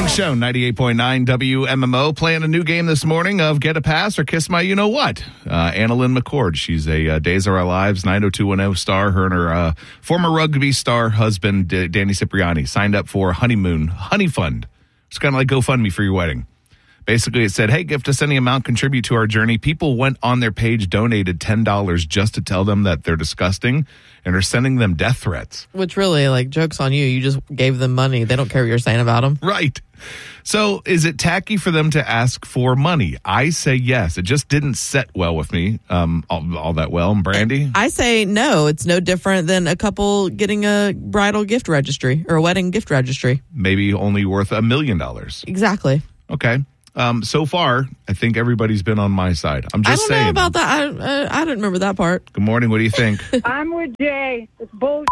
Morning show, 98.9 WMMO, playing a new game this morning of Get a Pass or Kiss My You-Know-What. Annalyn McCord, she's a Days of Our Lives 90210 star. Her and her former rugby star husband, Danny Cipriani, signed up for Honeymoon Honey Fund. It's kind of like GoFundMe for your wedding. Basically, it said, hey, gift us any amount, contribute to our journey. People went on their page, donated $10 just to tell them that they're disgusting and are sending them death threats. Which really, like, joke's on you. You just gave them money. They don't care what you're saying about them. Right. So is it tacky for them to ask for money? I say yes. It just didn't set well with me all that well. And Brandy? I say no. It's no different than a couple getting a bridal gift registry or a wedding gift registry. Maybe only worth $1 million. Exactly. Okay. So far, I think everybody's been on my side. I'm just saying. I don't know about that. I didn't remember that part. Good morning. What do you think? I'm with Jay. It's bull.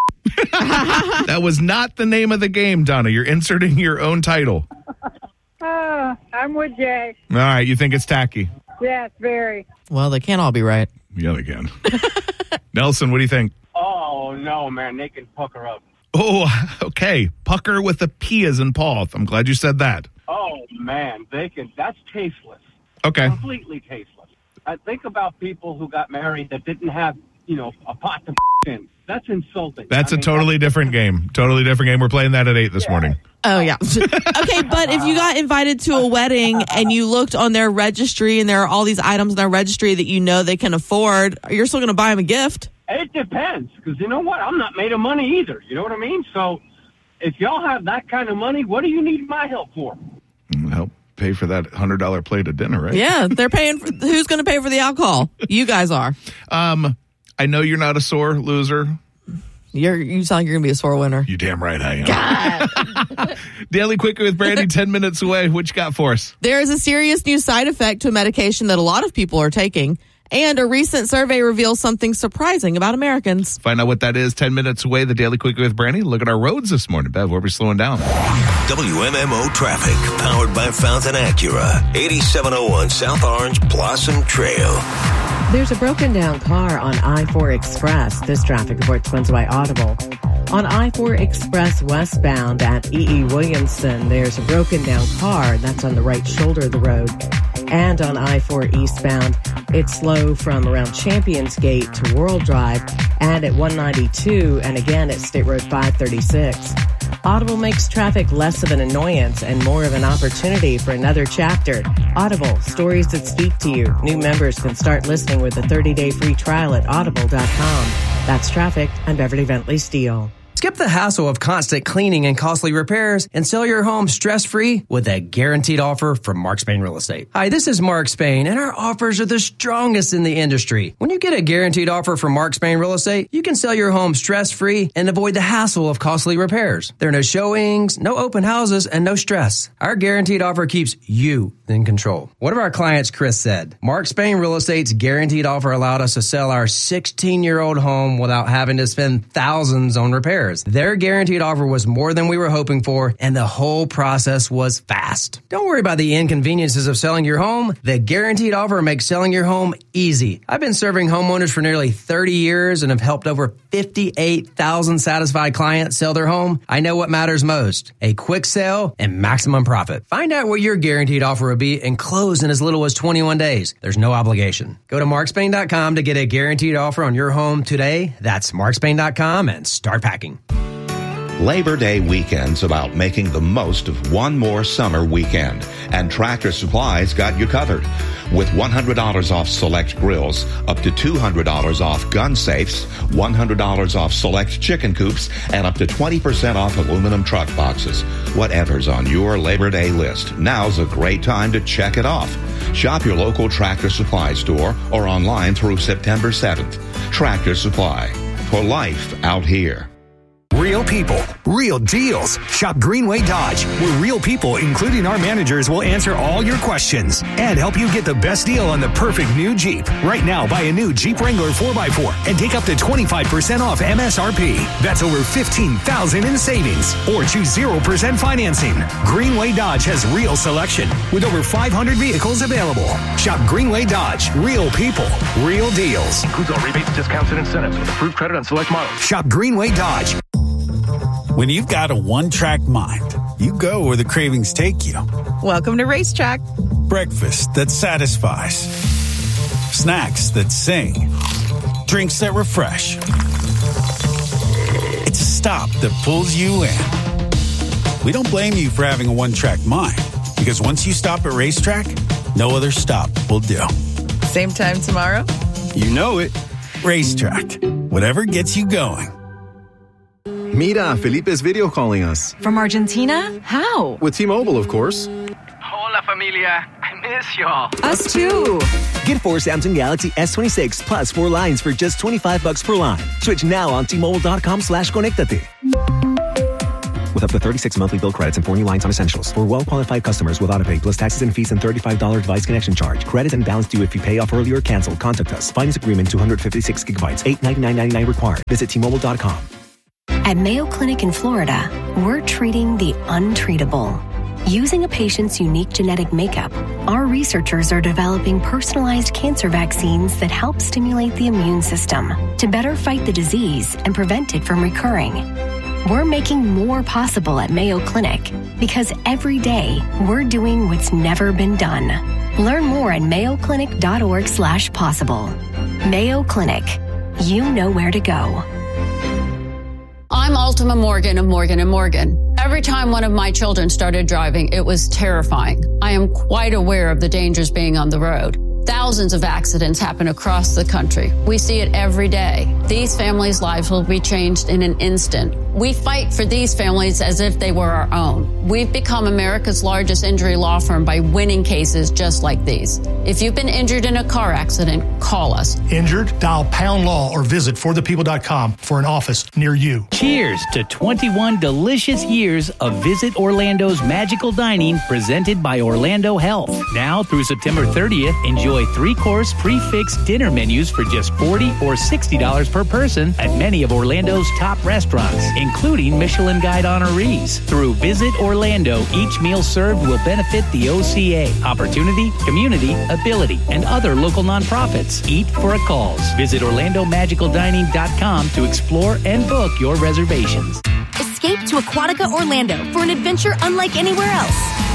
That was not the name of the game, Donna. You're inserting your own title. I'm with Jay. All right. You think it's tacky? Yes, very. Well, they can't all be right. Yeah, they can. Nelson, what do you think? Oh, no, man. They can pucker up. Oh, okay. Pucker with a P as in Paul. I'm glad you said that. Oh, man. They can. That's tasteless. Okay. Completely tasteless. I think about people who got married that didn't have, a pot to in. That's insulting. That's a totally different game. Totally different game. We're playing that at 8 this morning. Oh, yeah. Okay, but if you got invited to a wedding and you looked on their registry and there are all these items in their registry that you know they can afford, you're still going to buy them a gift? It depends, because you know what? I'm not made of money either. You know what I mean? So if y'all have that kind of money, what do you need my help for? Help pay for that $100 plate of dinner, right? Yeah, they're paying for. Who's going to pay for the alcohol? You guys are. I know you're not a sore loser. You sound like you're going to be a sore winner. You damn right I am. God. Daily Quickie with Brandy, 10 minutes away. What you got for us? There is a serious new side effect to a medication that a lot of people are taking. And a recent survey reveals something surprising about Americans. Find out what that is 10 minutes away. The Daily Quickie with Brandy. Look at our roads this morning. Bev, where are we slowing down? WMMO traffic, powered by Fountain Acura. 8701 South Orange Blossom Trail. There's a broken down car on I-4 Express. This traffic report sponsored by Audible. On I-4 Express westbound at E.E. Williamson, there's a broken down car that's on the right shoulder of the road. And on I-4 eastbound, it's slow from around Champions Gate to World Drive and at 192 and again at State Road 536. Audible makes traffic less of an annoyance and more of an opportunity for another chapter. Audible, stories that speak to you. New members can start listening with a 30-day free trial at audible.com. That's traffic. I'm Beverly Bentley Steele. Skip the hassle of constant cleaning and costly repairs and sell your home stress-free with a guaranteed offer from Mark Spain Real Estate. Hi, this is Mark Spain, and our offers are the strongest in the industry. When you get a guaranteed offer from Mark Spain Real Estate, you can sell your home stress-free and avoid the hassle of costly repairs. There are no showings, no open houses, and no stress. Our guaranteed offer keeps you in control. One of our clients, Chris, said, Mark Spain Real Estate's guaranteed offer allowed us to sell our 16-year-old home without having to spend thousands on repairs. Their guaranteed offer was more than we were hoping for, and the whole process was fast. Don't worry about the inconveniences of selling your home. The guaranteed offer makes selling your home easy. I've been serving homeowners for nearly 30 years and have helped over 58,000 satisfied clients sell their home. I know what matters most: a quick sale and maximum profit. Find out what your guaranteed offer will be and close in as little as 21 days. There's no obligation. Go to markspain.com to get a guaranteed offer on your home today. That's markspain.com and start packing. Labor Day weekend's about making the most of one more summer weekend, and Tractor Supply's got you covered. With $100 off select grills, up to $200 off gun safes, $100 off select chicken coops, and up to 20% off aluminum truck boxes. Whatever's on your Labor Day list, now's a great time to check it off. Shop your local Tractor Supply store or online through September 7th. Tractor Supply, for life out here. Real people, real deals. Shop Greenway Dodge, where real people, including our managers, will answer all your questions and help you get the best deal on the perfect new Jeep. Right now, buy a new Jeep Wrangler 4x4 and take up to 25% off MSRP. That's over $15,000 in savings. Or choose 0% financing. Greenway Dodge has real selection with over 500 vehicles available. Shop Greenway Dodge, real people, real deals. Includes all rebates, discounts, and incentives with approved credit on select models. Shop Greenway Dodge. When you've got a one-track mind, You go where the cravings take you. Welcome to Racetrack. Breakfast that satisfies. Snacks that sing. Drinks that refresh. It's a stop that pulls you in. We don't blame you for having a one-track mind, because once you stop at Racetrack, no other stop will do. Same time tomorrow? You know it. Racetrack. Whatever gets you going. Mira, Felipe's video calling us. From Argentina? How? With T-Mobile, of course. Hola, familia. I miss y'all. Us too. Get 4 Samsung Galaxy S26 plus 4 lines for just $25 per line. Switch now on T-Mobile.com/conectate. With up to 36 monthly bill credits and 4 new lines on essentials. For well-qualified customers with autopay plus taxes and fees and $35 device connection charge. Credit and balance due if you pay off early or cancel. Contact us. Finance agreement 256 gigabytes. $899.99 required. Visit T-Mobile.com. At Mayo Clinic in Florida, we're treating the untreatable. Using a patient's unique genetic makeup, our researchers are developing personalized cancer vaccines that help stimulate the immune system to better fight the disease and prevent it from recurring. We're making more possible at Mayo Clinic because every day we're doing what's never been done. Learn more at mayoclinic.org/possible. Mayo Clinic. You know where to go. I'm Ultima Morgan of Morgan & Morgan. Every time one of my children started driving, it was terrifying. I am quite aware of the dangers being on the road. Thousands of accidents happen across the country. We see it every day. These families' lives will be changed in an instant. We fight for these families as if they were our own. We've become America's largest injury law firm by winning cases just like these. If you've been injured in a car accident, call us. Injured? Dial Pound Law or visit forthepeople.com for an office near you. Cheers to 21 delicious years of Visit Orlando's Magical Dining presented by Orlando Health. Now through September 30th, enjoy 3-course prefix dinner menus for just $40 or $60 per person at many of Orlando's top restaurants, including Michelin Guide honorees. Through Visit Orlando, each meal served will benefit the OCA, Opportunity, Community, Ability, and other local nonprofits. Eat for a cause. Visit OrlandoMagicalDining.com to explore and book your reservations. Escape to Aquatica Orlando for an adventure unlike anywhere else.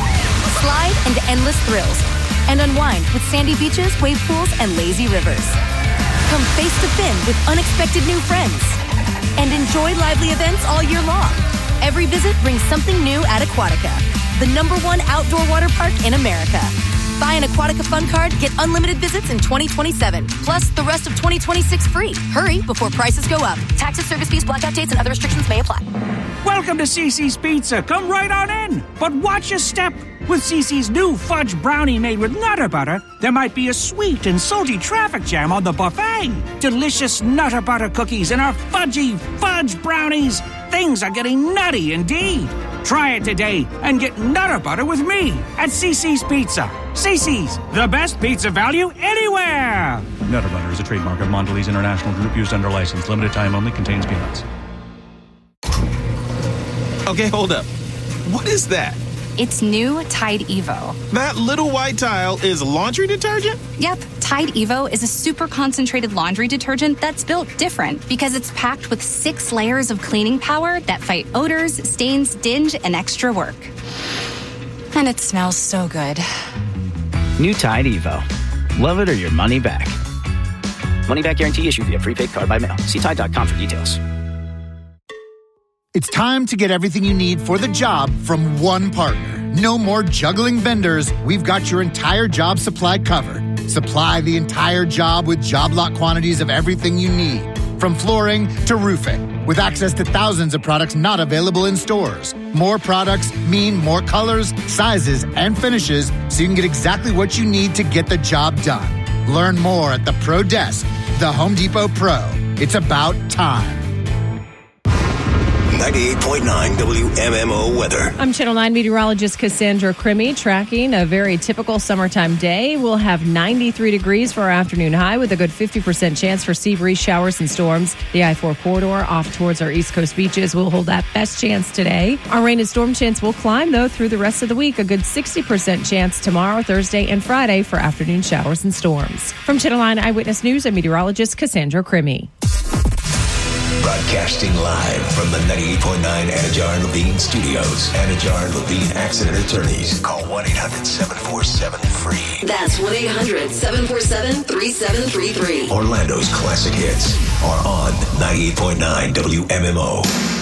Slide into endless thrills and unwind with sandy beaches, wave pools, and lazy rivers. Come face to fin with unexpected new friends and enjoy lively events all year long. Every visit brings something new at Aquatica, the #1 outdoor water park in America. Buy an Aquatica Fun Card, get unlimited visits in 2027, plus the rest of 2026 free. Hurry before prices go up. Taxes, service fees, blackout dates, and other restrictions may apply. Welcome to CiCi's Pizza. Come right on in. But watch your step. With CiCi's new fudge brownie made with Nutter Butter, there might be a sweet and salty traffic jam on the buffet. Delicious Nutter Butter cookies and our fudgy fudge brownies. Things are getting nutty indeed. Try it today and get Nutter Butter with me at CiCi's Pizza. CiCi's, the best pizza value anywhere. Nutter Butter is a trademark of Mondelez International Group used under license. Limited time only. Contains peanuts. Okay, hold up. What is that? It's new Tide Evo. That little white tile is laundry detergent? Yep, Tide Evo is a super concentrated laundry detergent that's built different because it's packed with 6 layers of cleaning power that fight odors, stains, dinge, and extra work. And it smells so good. New Tide Evo. Love it or your money back. Money back guarantee issued via prepaid card by mail. See Tide.com for details. It's time to get everything you need for the job from one partner. No more juggling vendors. We've got your entire job supply covered. Supply the entire job with job lot quantities of everything you need, from flooring to roofing, with access to thousands of products not available in stores. More products mean more colors, sizes, and finishes, so you can get exactly what you need to get the job done. Learn more at the Pro Desk, the Home Depot Pro. It's about time. 98.9 WMMO weather. I'm Channel 9 meteorologist Cassandra Crimmy, tracking a very typical summertime day. We'll have 93 degrees for our afternoon high with a good 50% chance for sea breeze showers and storms. The I-4 corridor off towards our East Coast beaches will hold that best chance today. Our rain and storm chance will climb, though, through the rest of the week. A good 60% chance tomorrow, Thursday, and Friday for afternoon showers and storms. From Channel 9 Eyewitness News, I'm meteorologist Cassandra Crimmy. Broadcasting live from the 98.9 Anajar and Levine studios. Anajar and Levine Accident Attorneys. Call 1-800-747-FREE. That's 1-800-747-3733. Orlando's classic hits are on 98.9 WMMO.